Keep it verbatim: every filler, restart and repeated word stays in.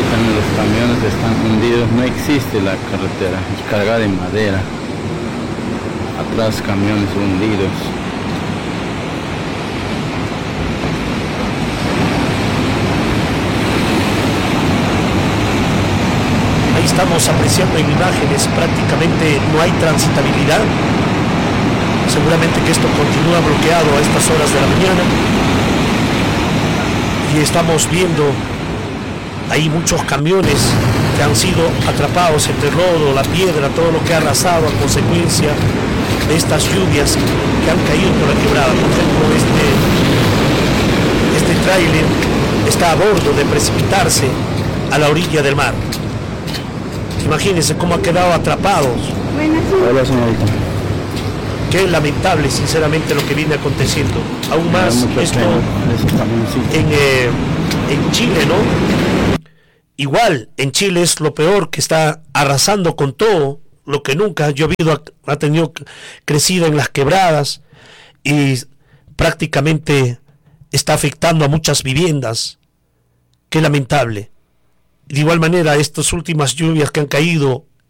También los camiones están hundidos, no existe la carretera, es cargada de madera. Atrás camiones hundidos. Ahí estamos apreciando en imágenes, prácticamente no hay transitabilidad. Seguramente que esto continúa bloqueado a estas horas de la mañana. Y estamos viendo ahí muchos camiones que han sido atrapados entre el lodo, la piedra, todo lo que ha arrasado a consecuencia de estas lluvias que han caído por la quebrada. Por ejemplo, este, este tráiler está a bordo de precipitarse a la orilla del mar. Imagínense cómo ha quedado atrapado. Hola, señorita. Qué lamentable, sinceramente, lo que viene aconteciendo. Aún más esto en, eh, en Chile, ¿no? Igual, en Chile es lo peor, que está arrasando con todo lo que nunca ha llovido, ha tenido crecido en las quebradas y prácticamente está afectando a muchas viviendas. Qué lamentable. De igual manera, estas últimas lluvias que han caído